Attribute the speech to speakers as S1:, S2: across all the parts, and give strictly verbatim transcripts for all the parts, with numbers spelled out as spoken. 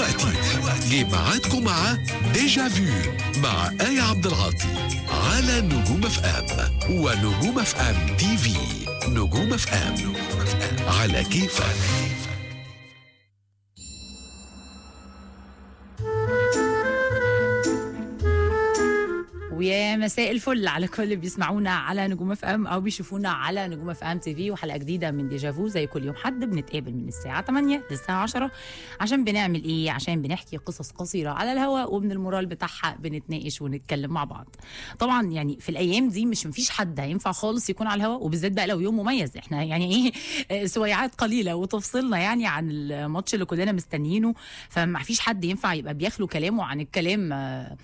S1: دلوقتي جه ميعادكم مع ديجا فيو مع آية عبد العاطي على نجوم اف ام ونجوم اف ام تي في. نجوم اف ام على كيفك.
S2: ويا مساء الفل على كل اللي بيسمعونا على نجوم اف ام او بيشوفونا على نجوم اف ام تي في، وحلقه جديده من ديجافو. زي كل يوم حد بنتقابل من الساعه ثمانية للساعه عشرة عشان بنعمل ايه؟ عشان بنحكي قصص قصيره على الهواء، ومن المورال بتاعها بنتناقش ونتكلم مع بعض. طبعا يعني في الايام دي مش مفيش حد هينفع خالص يكون على الهواء، وبالذات بقى لو يوم مميز. احنا يعني ايه سويعات قليله وتفصلنا يعني عن الماتش اللي كلنا مستنيينه، فما فيش حد ينفع يبقى بيخلو كلامه عن الكلام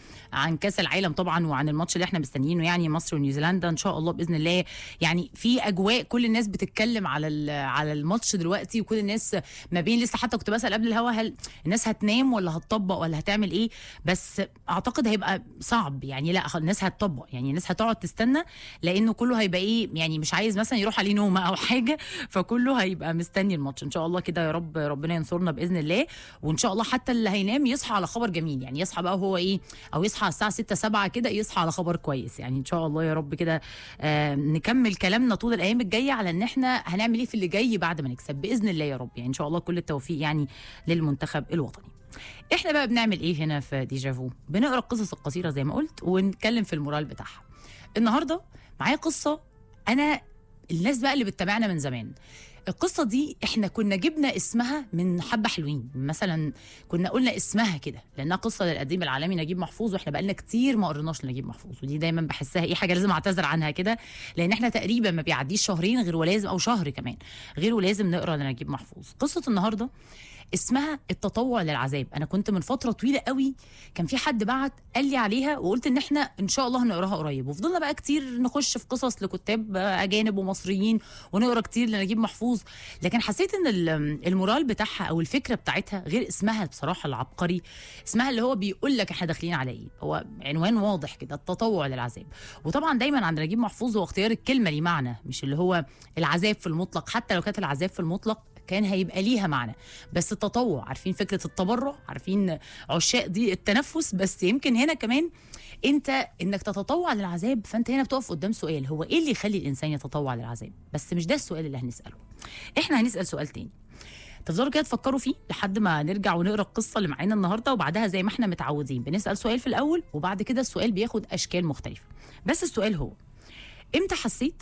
S2: عن كاس العالم طبعا، وعن الماتش اللي احنا مستنيينه يعني مصر ونيوزيلندا ان شاء الله باذن الله. يعني في اجواء كل الناس بتتكلم على على الماتش دلوقتي، وكل الناس ما بين لسه حتى كنت بسال قبل الهوا هل الناس هتنام ولا هتطبق ولا هتعمل ايه، بس اعتقد هيبقى صعب يعني. لا الناس هتطبق، يعني الناس هتقعد تستنى، لانه كله هيبقى ايه يعني مش عايز مثلا يروح عليه نومه او حاجه، فكله هيبقى مستني الماتش ان شاء الله كده. يا رب ربنا ينصرنا باذن الله، وان شاء الله حتى اللي هينام يصحى على خبر جميل، يعني يصحى بقى وهو ايه، او يصحى على الساعه ستة سبعة كده يصحى على خبر كويس يعني ان شاء الله. يا رب كده آه نكمل كلامنا طول الايام الجايه على ان احنا هنعمل ايه في اللي جاي بعد ما نكسب باذن الله يا رب، يعني ان شاء الله كل التوفيق يعني للمنتخب الوطني. احنا بقى بنعمل ايه هنا في ديجافو؟ بنقرا القصص القصيره زي ما قلت ونتكلم في المورال بتاعها. النهارده معايا قصه انا الناس بقى اللي بتتابعنا من زمان، القصة دي احنا كنا جبنا اسمها من حبة حلوين، مثلا كنا قلنا اسمها كده لانها قصة للأديب العالمي نجيب محفوظ، واحنا بقالنا كتير ما قرناش لنجيب محفوظ، ودي دايما بحسها ايه حاجة لازم اعتذر عنها كده، لان احنا تقريبا ما بيعديش شهرين غير ولازم او شهر كمان غير ولازم نقرا لنجيب محفوظ. قصة النهارده اسمها التطوع للعذاب. انا كنت من فتره طويله قوي كان في حد بعت قال لي عليها، وقلت ان احنا ان شاء الله هنقراها قريب، وفضلنا بقى كتير نخش في قصص لكتاب اجانب ومصريين ونقرا كتير لنجيب محفوظ، لكن حسيت ان المورال بتاعها او الفكره بتاعتها غير اسمها بصراحه العبقري. اسمها اللي هو بيقول لك احنا داخلين على ايه، هو عنوان واضح كده، التطوع للعذاب. وطبعا دايما عند نجيب محفوظ هو اختيار الكلمه ليه معنى، مش اللي هو العذاب في المطلق، حتى لو كانت العذاب في المطلق كان هيبقى ليها معنى، بس التطوع عارفين فكرة التبرع، عارفين عشاق دي التنفس، بس يمكن هنا كمان انت انك تتطوع للعذاب، فانت هنا بتقف قدام سؤال، هو ايه اللي يخلي الانسان يتطوع للعذاب؟ بس مش ده السؤال اللي هنسأله، احنا هنسأل سؤال تاني تفضلوا كده تفكروا فيه لحد ما نرجع ونقرا القصه اللي معانا النهارده، وبعدها زي ما احنا متعودين بنسأل سؤال في الاول، وبعد كده السؤال بياخد اشكال مختلفه. بس السؤال هو امتى حسيت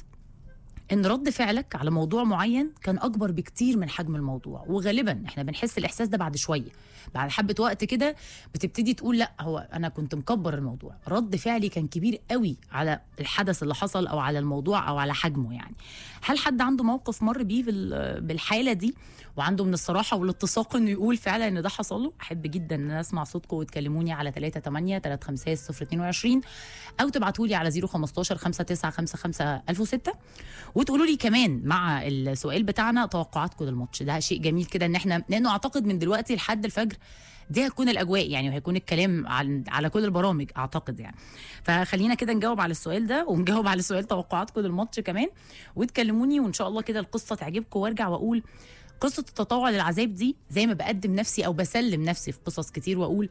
S2: ان رد فعلك على موضوع معين كان اكبر بكتير من حجم الموضوع؟ وغالبا احنا بنحس الاحساس ده بعد شويه، بعد حبه وقت كده بتبتدي تقول لا هو انا كنت مكبر الموضوع، رد فعلي كان كبير قوي على الحدث اللي حصل او على الموضوع او على حجمه يعني. هل حد عنده موقف مر بيه بالحاله دي وعنده من الصراحه والاتساق انه يقول فعلا ان ده حصل له؟ احب جدا ان انا اسمع صوتكم وتكلموني على ثلاثة ثمانية ثلاثة خمسة صفر اثنين وعشرين او تبعتوا لي على صفر خمستاشر خمسة تسعة خمسة خمسة ألف وستة، وتقولوا لي كمان مع السؤال بتاعنا توقعاتكم للماتش. ده شيء جميل كده ان احنا، لانه اعتقد من دلوقتي لحد الفجر دي هتكون الاجواء يعني، وهيكون الكلام على على كل البرامج اعتقد يعني. فخلينا كده نجاوب على السؤال ده، ونجاوب على السؤال توقعاتكم للماتش كمان، وتكلموني وان شاء الله كده القصه تعجبكم، وارجع واقول قصه التطوع للعذاب دي زي ما بقدم نفسي او بسلم نفسي في قصص كتير، واقول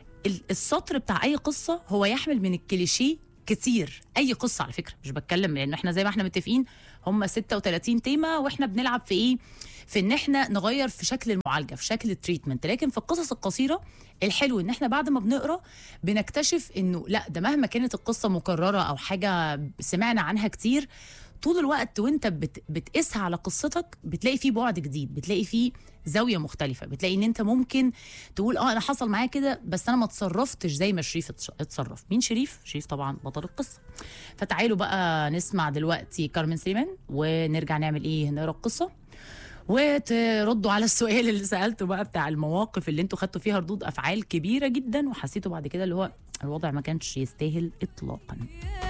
S2: السطر بتاع اي قصه هو يحمل من الكليشيه كتير. اي قصه على فكره، مش بتكلم لان احنا زي ما احنا متفقين هم ستة وثلاثين تيمه، واحنا بنلعب في ايه، في ان احنا نغير في شكل المعالجه، في شكل التريتمنت. لكن في القصص القصيره الحلو ان احنا بعد ما بنقرا بنكتشف انه لا، ده مهما كانت القصه مكرره او حاجه سمعنا عنها كتير، طول الوقت وانت بت بتقيسها على قصتك بتلاقي فيه بعد جديد، بتلاقي فيه زاويه مختلفه، بتلاقي ان انت ممكن تقول اه انا حصل معايا كده بس انا ما اتصرفتش زي ما شريف اتصرف. مين شريف؟ شريف طبعا بطل القصه. فتعالوا بقى نسمع دلوقتي كارمن سليمان، ونرجع نعمل ايه، نقرا القصه وتردوا على السؤال اللي سالته بقى بتاع المواقف اللي انتوا خدتوا فيها ردود افعال كبيره جدا وحسيتوا بعد كده اللي هو الوضع ما كانش يستاهل اطلاقا.